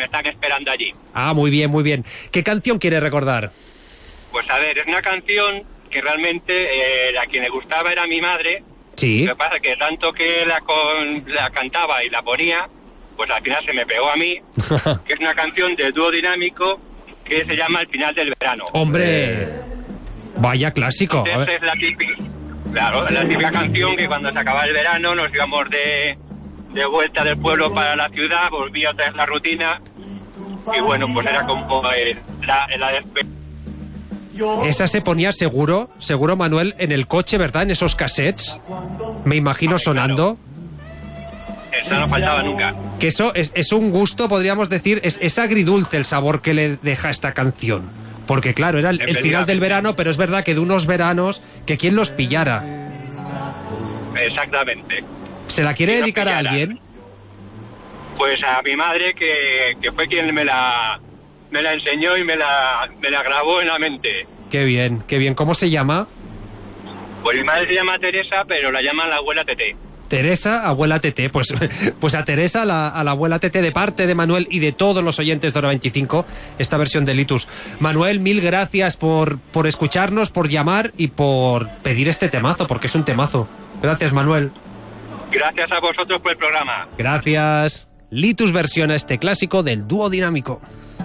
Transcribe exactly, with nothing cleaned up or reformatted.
están esperando allí. Ah, muy bien, muy bien. ¿Qué canción quiere recordar? Pues a ver, es una canción que realmente eh, a quien le gustaba era mi madre. Sí. Lo que pasa es que tanto que la, con, la cantaba y la ponía, pues al final se me pegó a mí, que es una canción del dúo dinámico que se llama El final del verano. ¡Hombre! Vaya clásico. Entonces, es la típica, claro, la típica canción que cuando se acaba el verano nos íbamos de, de vuelta del pueblo para la ciudad, volvía otra vez la rutina, y bueno, pues era como eh, la, la despedida. Esa se ponía seguro, seguro, Manuel, en el coche, ¿verdad? En esos cassettes. Me imagino sonando. Eso no faltaba nunca. Que eso es, es un gusto, podríamos decir, es, es agridulce el sabor que le deja esta canción. Porque claro, era el, el final del verano, pero es verdad que de unos veranos que quien los pillara. Exactamente. ¿Se la quiere dedicar a alguien? Pues a mi madre, que, que fue quien me la... me la enseñó y me la, me la grabó en la mente. Qué bien, qué bien. ¿Cómo se llama? Pues mi madre se llama Teresa, pero la llaman la abuela Tete. Teresa, abuela Tete. Pues, pues a Teresa, la, a la abuela Tete, de parte de Manuel y de todos los oyentes de Hora veinticinco, esta versión de Litus. Manuel, mil gracias por, por escucharnos, por llamar y por pedir este temazo, porque es un temazo. Gracias, Manuel. Gracias a vosotros por el programa. Gracias. Litus versiona este clásico del dúo dinámico.